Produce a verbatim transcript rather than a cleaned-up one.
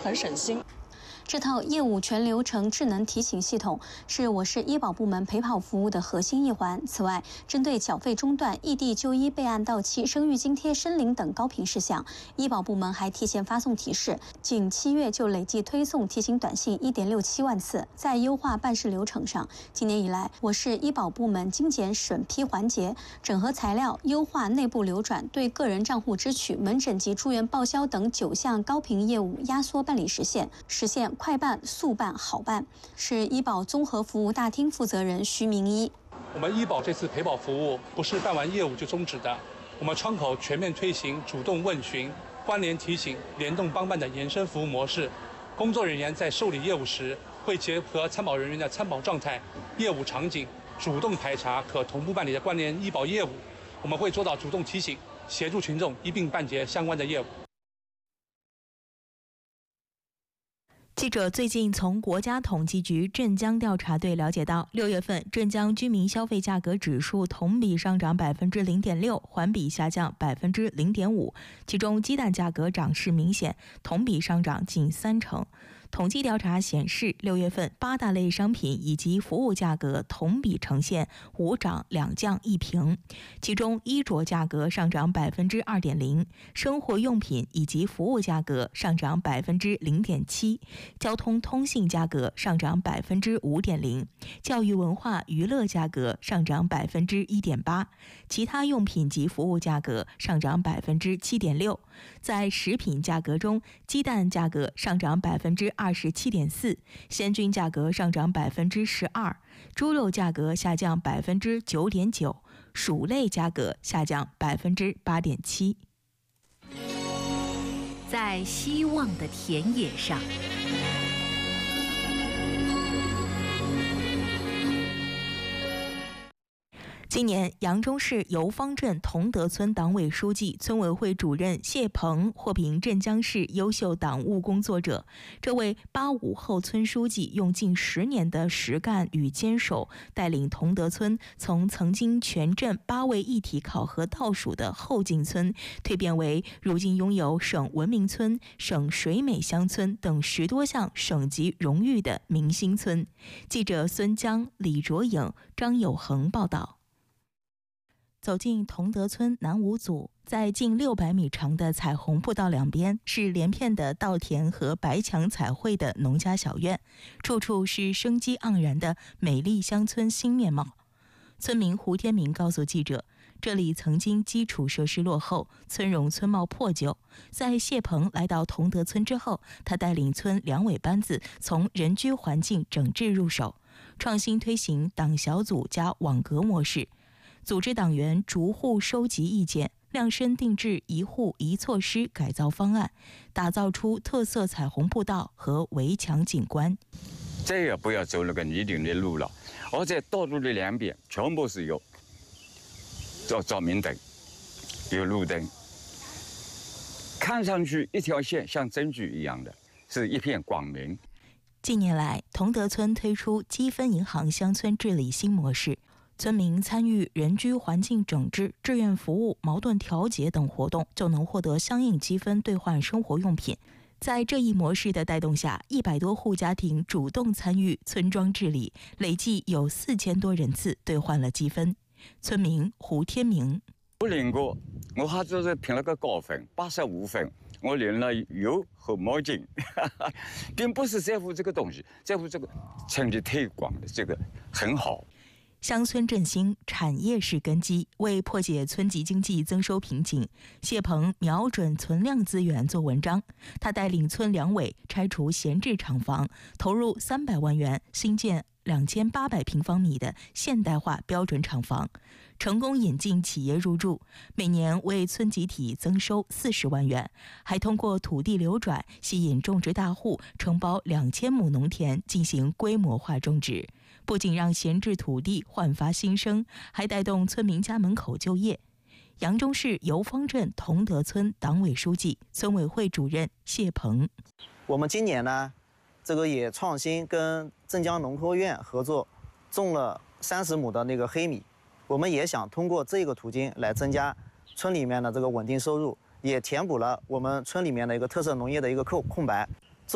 很省心。 这套业务全流程智能提醒系统是我市医保部门陪跑服务的核心一环。此外，针对缴费中断、异地就医备案到期、生育津贴申领等高频事项，医保部门还提前发送提示，仅七月就累计推送提醒短信一点六七万次。在优化办事流程上，今年以来，我市医保部门精简审批环节，整合材料，优化内部流转，对个人账户支取、门诊及住院报销等九项高频业务压缩办理时限，实现 快办、速办、好办，是医保综合服务大厅负责人徐明一。 我们医保这次陪保服务不是办完业务就终止的，我们窗口全面推行主动问询、关联提醒、联动帮办的延伸服务模式。工作人员在受理业务时，会结合参保人员的参保状态、业务场景，主动排查可同步办理的关联医保业务。我们会做到主动提醒，协助群众一并办结相关的业务。 记者最近从国家统计局镇江调查队了解到，六月份镇江居民消费价格指数同比上涨百分之零点六，环比下降百分之零点五。其中鸡蛋价格涨势明显，同比上涨近三成。 统计调查显示，六月份八大类商品以及服务价格同比呈现五涨两降一平，其中衣着价格上涨百分之二点零，生活用品以及服务价格上涨百分之零点七，交通通信价格上涨百分之五点零，教育文化娱乐价格上涨百分之一点八，其他用品及服务价格上涨百分之七点六。在食品价格中，鸡蛋价格上涨百分之 二十七点四，鲜菌价格上涨百分之十二，猪肉价格下降百分之九点九，薯类价格下降百分之八点七。 在希望的田野上， 今年，扬州市游方镇同德村党委书记、村委会主任谢鹏获评镇江市优秀党务工作者。这位八五后村书记用近十年的实干与坚守，带领同德村从曾经全镇八位一体考核倒数的后进村，蜕变为如今拥有省文明村、省水美乡村等十多项省级荣誉的明星村。记者孙江、李卓颖、张有恒报道。 走进同德村南五组，在近六百米长的彩虹步道两边是连片的稻田和白墙彩绘的农家小院，处处是生机盎然的美丽乡村新面貌。村民胡天明告诉记者，这里曾经基础设施落后，村容村貌破旧。在谢鹏来到同德村之后，他带领村两委班子从人居环境整治入手，创新推行党小组加网格模式。 组织党员逐户收集意见，量身定制一户一措施改造方案，打造出特色彩虹步道和围墙景观。 再也不要走那个泥泞的路了，而在道路的两边全部是有照照明灯，有路灯，看上去一条线像针具一样的，是一片光明。 近年来，同德村推出积分银行乡村治理新模式。 村民参与人居环境整治、志愿服务、矛盾调解等活动，就能获得相应积分兑换生活用品。在这一模式的带动下，一百多户家庭主动参与村庄治理，累计有四千多人次兑换了积分。村民胡天明： 我领过，我还就是评了个高分，八十五分。我领了油和毛巾，并不是在乎这个东西，在乎这个成绩推广的这个很好。 乡村振兴，产业是根基。为破解村级经济增收瓶颈，谢鹏瞄准存量资源做文章。他带领村两委拆除闲置厂房，投入三百万元新建两千八百平方米的现代化标准厂房，成功引进企业入驻，每年为村集体增收四十万元。还通过土地流转，吸引种植大户承包两千亩农田进行规模化种植。 不仅让闲置土地焕发新生，还带动村民家门口就业。扬州市游方镇同德村党委书记、村委会主任谢鹏： 我们今年呢，这个也创新跟镇江农科院合作，种了三十亩的那个黑米。我们也想通过这个途径来增加村里面的这个稳定收入，也填补了我们村里面的一个特色农业的一个空空白。